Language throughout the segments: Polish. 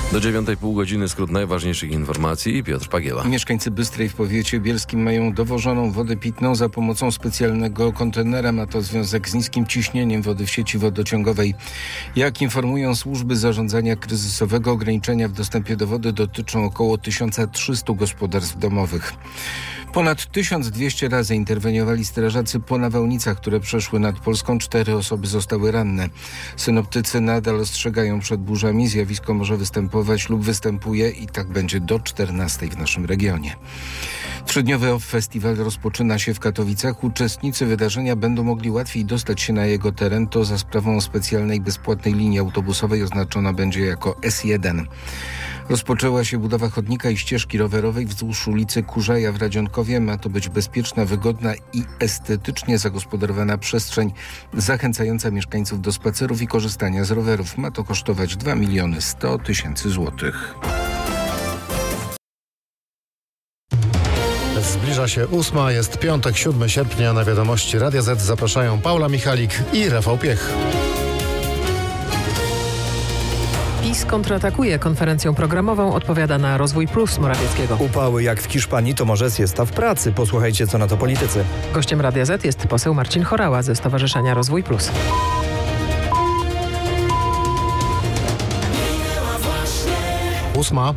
Do 9,5 godziny skrót najważniejszych informacji. Piotr Pagieła. Mieszkańcy Bystrej w powiecie bielskim mają dowożoną wodę pitną za pomocą specjalnego kontenera. Ma to związek z niskim ciśnieniem wody w sieci wodociągowej. Jak informują służby zarządzania kryzysowego, ograniczenia w dostępie do wody dotyczą około 1300 gospodarstw domowych. Ponad 1200 razy interweniowali strażacy po nawałnicach, które przeszły nad Polską. 4 osoby zostały ranne. Synoptycy nadal ostrzegają przed burzami. Zjawisko może występować lub występuje i tak będzie do 14 w naszym regionie. 3-dniowy festiwal rozpoczyna się w Katowicach. Uczestnicy wydarzenia będą mogli łatwiej dostać się na jego teren. To za sprawą specjalnej bezpłatnej linii autobusowej oznaczona będzie jako S1. Rozpoczęła się budowa chodnika i ścieżki rowerowej wzdłuż ulicy Kurzaja w Radzionkowie. Ma to być bezpieczna, wygodna i estetycznie zagospodarowana przestrzeń zachęcająca mieszkańców do spacerów i korzystania z rowerów. Ma to kosztować 2 100 000 złotych. Zbliża się 8, jest piątek, 7 sierpnia. Na wiadomości Radia Z zapraszają Paula Michalik i Rafał Piech. PiS kontratakuje. Konferencją programową odpowiada na Rozwój Plus Morawieckiego. Upały jak w Hiszpanii to może siesta w pracy. Posłuchajcie, co na to politycy. Gościem Radia Z jest poseł Marcin Horała ze Stowarzyszenia Rozwój Plus. Ósma.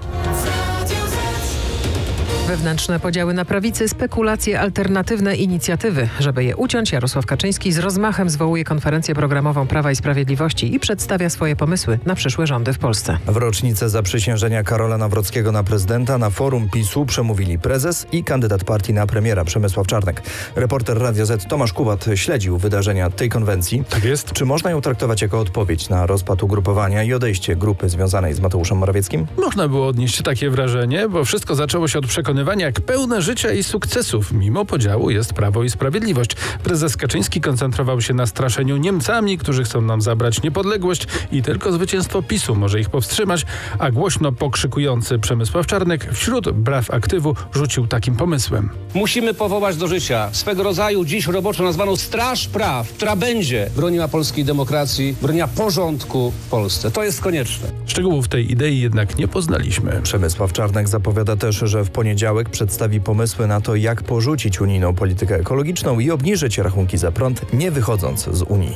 Wewnętrzne podziały na prawicy, spekulacje, alternatywne inicjatywy. Żeby je uciąć, Jarosław Kaczyński z rozmachem zwołuje konferencję programową Prawa i Sprawiedliwości i przedstawia swoje pomysły na przyszłe rządy w Polsce. W rocznicę zaprzysiężenia Karola Nawrockiego na prezydenta na forum PiS-u przemówili prezes i kandydat partii na premiera Przemysław Czarnek. Reporter Radia Z Tomasz Kubat śledził wydarzenia tej konwencji. Tak jest. Czy można ją traktować jako odpowiedź na rozpad ugrupowania i odejście grupy związanej z Mateuszem Morawieckim? Można było odnieść takie wrażenie, bo wszystko zaczęło się od przekonywania, jak pełne życia i sukcesów. Mimo podziału jest Prawo i Sprawiedliwość. Prezes Kaczyński koncentrował się na straszeniu Niemcami, którzy chcą nam zabrać niepodległość i tylko zwycięstwo PiS-u może ich powstrzymać, a głośno pokrzykujący Przemysław Czarnek wśród braw aktywu rzucił takim pomysłem. Musimy powołać do życia swego rodzaju dziś roboczo nazwaną Straż Praw, która będzie broniła polskiej demokracji, broniła porządku w Polsce. To jest konieczne. Szczegółów tej idei jednak nie poznaliśmy. Przemysław Czarnek zapowiada też, że w poniedziałek przedstawi pomysły na to, jak porzucić unijną politykę ekologiczną i obniżyć rachunki za prąd, nie wychodząc z Unii.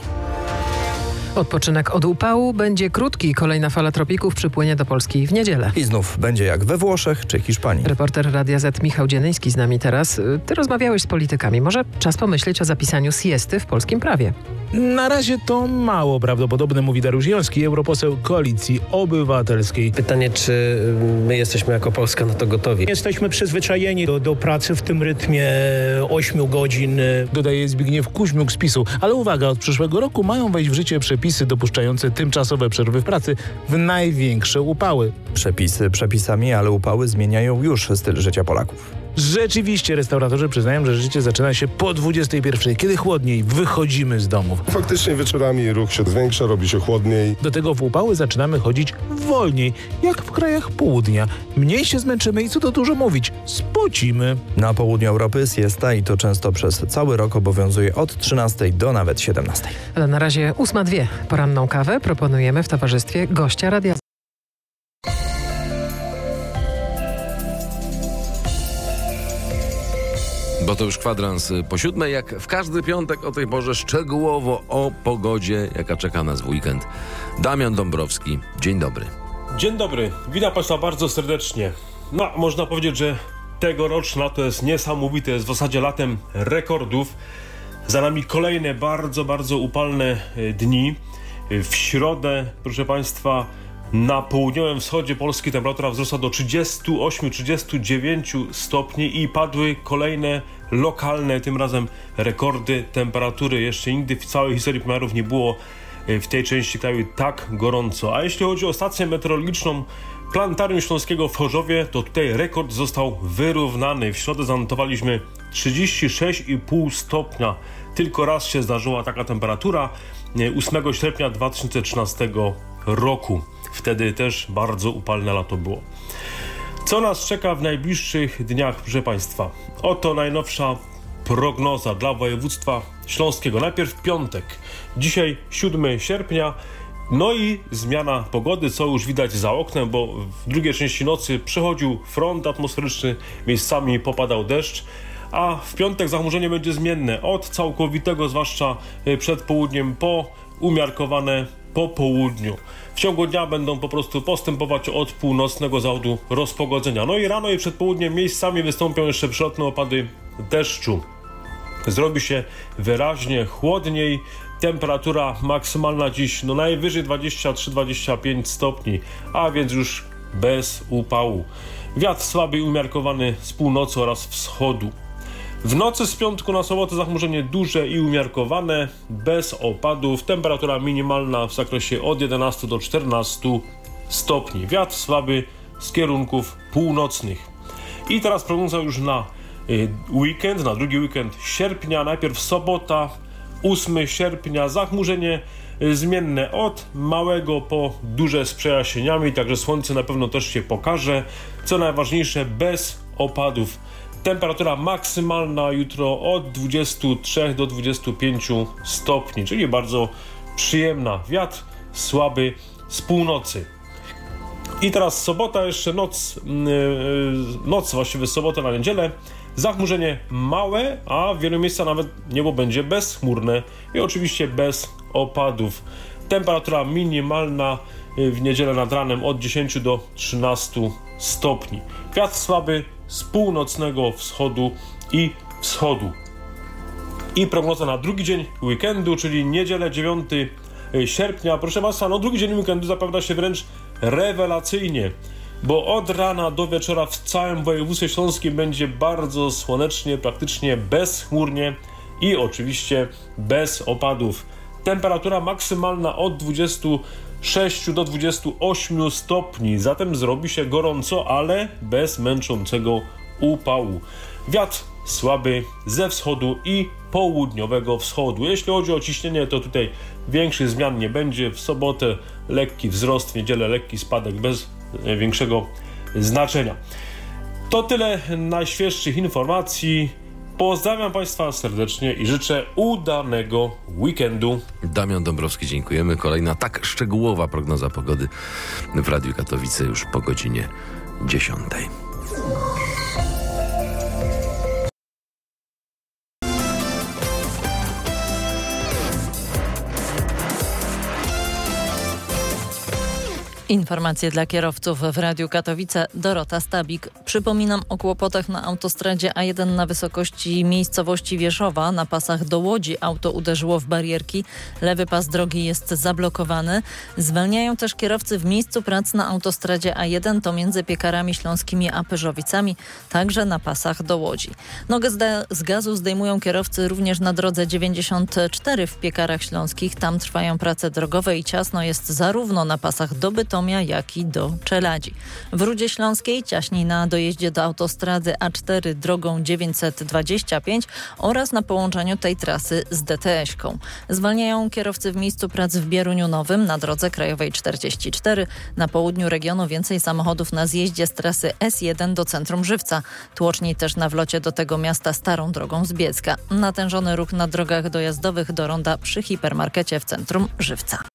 Odpoczynek od upału będzie krótki. Kolejna fala tropików przypłynie do Polski w niedzielę. I znów będzie jak we Włoszech czy Hiszpanii. Reporter Radia Z Michał Dzienyński z nami teraz. Ty rozmawiałeś z politykami. Może czas pomyśleć o zapisaniu siesty w polskim prawie? Na razie to mało prawdopodobne, mówi Dariusz Joński, europoseł Koalicji Obywatelskiej. Pytanie, czy my jesteśmy jako Polska na to gotowi? Jesteśmy przyzwyczajeni do pracy w tym rytmie 8 godzin. Dodaje Zbigniew Kuźmiuk z PiS-u. Ale uwaga, od przyszłego roku mają wejść w życie przepisy dopuszczające tymczasowe przerwy w pracy w największe upały. Przepisy przepisami, ale upały zmieniają już styl życia Polaków. Rzeczywiście restauratorzy przyznają, że życie zaczyna się po 21, kiedy chłodniej wychodzimy z domów. Faktycznie wieczorami ruch się zwiększa, robi się chłodniej. Do tego w upały zaczynamy chodzić wolniej, jak w krajach południa. Mniej się zmęczymy i co tu dużo mówić, spocimy. Na południu Europy siesta i to często przez cały rok obowiązuje od 13 do nawet 17. Ale na razie 8:02. Poranną kawę proponujemy w towarzystwie gościa Radia. Bo to już kwadrans po 7, jak w każdy piątek o tej porze szczegółowo o pogodzie, jaka czeka nas w weekend. Damian Dąbrowski, dzień dobry. Dzień dobry, witam Państwa bardzo serdecznie. No, można powiedzieć, że tegoroczne lato jest niesamowite, jest w zasadzie latem rekordów. Za nami kolejne bardzo upalne dni. W środę, proszę Państwa, na południowym wschodzie Polski temperatura wzrosła do 38-39 stopni i padły kolejne lokalne, tym razem rekordy temperatury. Jeszcze nigdy w całej historii pomiarów nie było w tej części kraju tak gorąco. A jeśli chodzi o stację meteorologiczną Planetarium Śląskiego w Chorzowie, to tutaj rekord został wyrównany. W środę zanotowaliśmy 36,5 stopnia. Tylko raz się zdarzyła taka temperatura, 8 sierpnia 2013 roku. Wtedy też bardzo upalne lato było. Co nas czeka w najbliższych dniach, proszę Państwa? Oto najnowsza prognoza dla województwa śląskiego. Najpierw piątek. Dzisiaj 7 sierpnia No i zmiana pogody, co już widać za oknem, bo w drugiej części nocy przechodził front atmosferyczny, miejscami popadał deszcz, a w piątek zachmurzenie będzie zmienne od całkowitego, zwłaszcza przed południem, po umiarkowane po południu. W ciągu dnia będą po prostu postępować od północnego zachodu rozpogodzenia. No i rano i przed południem miejscami wystąpią jeszcze przelotne opady deszczu. Zrobi się wyraźnie chłodniej. Temperatura maksymalna dziś najwyżej 23-25 stopni, a więc już bez upału. Wiatr słaby i umiarkowany z północy oraz wschodu. W nocy z piątku na sobotę zachmurzenie duże i umiarkowane, bez opadów. Temperatura minimalna w zakresie od 11 do 14 stopni. Wiatr słaby z kierunków północnych. I teraz prognoza już na weekend, na drugi weekend sierpnia. Najpierw sobota, 8 sierpnia, zachmurzenie zmienne od małego po duże z przejaśnieniami, także słońce na pewno też się pokaże. Co najważniejsze, bez opadów. Temperatura maksymalna jutro od 23 do 25 stopni, czyli bardzo przyjemna. Wiatr słaby z północy. I teraz sobota, jeszcze noc właściwie z soboty na niedzielę. Zachmurzenie małe, a w wielu miejscach nawet niebo będzie bezchmurne i oczywiście bez opadów. Temperatura minimalna w niedzielę nad ranem od 10 do 13 stopni. Wiatr słaby z północnego wschodu i wschodu. I prognoza na drugi dzień weekendu, czyli niedzielę 9 sierpnia. Proszę Państwa, drugi dzień weekendu zapowiada się wręcz rewelacyjnie, bo od rana do wieczora w całym województwie śląskim będzie bardzo słonecznie, praktycznie bezchmurnie i oczywiście bez opadów. Temperatura maksymalna od 26 do 28 stopni, zatem zrobi się gorąco, ale bez męczącego upału. Wiatr słaby ze wschodu i południowego wschodu. Jeśli chodzi o ciśnienie, to tutaj większych zmian nie będzie. W sobotę lekki wzrost, w niedzielę lekki spadek bez większego znaczenia. To tyle najświeższych informacji. Pozdrawiam Państwa serdecznie i życzę udanego weekendu. Damian Dąbrowski, dziękujemy. Kolejna tak szczegółowa prognoza pogody w Radiu Katowice już po godzinie 10. Informacje dla kierowców w Radiu Katowice. Dorota Stabik. Przypominam o kłopotach na autostradzie A1 na wysokości miejscowości Wieszowa. Na pasach do Łodzi auto uderzyło w barierki. Lewy pas drogi jest zablokowany. Zwalniają też kierowcy w miejscu prac na autostradzie A1, to między Piekarami Śląskimi a Pyrzowicami, także na pasach do Łodzi. Nogę z gazu zdejmują kierowcy również na drodze 94 w Piekarach Śląskich. Tam trwają prace drogowe i ciasno jest zarówno na pasach do Bytomia, jak i do Czeladzi. W Rudzie Śląskiej ciaśniej na dojeździe do autostrady A4 drogą 925 oraz na połączeniu tej trasy z DTS-ką. Zwalniają kierowcy w miejscu prac w Bieruniu Nowym na drodze krajowej 44. Na południu regionu więcej samochodów na zjeździe z trasy S1 do centrum Żywca. Tłoczniej też na wlocie do tego miasta starą drogą z Bielska. Natężony ruch na drogach dojazdowych do ronda przy hipermarkecie w centrum Żywca.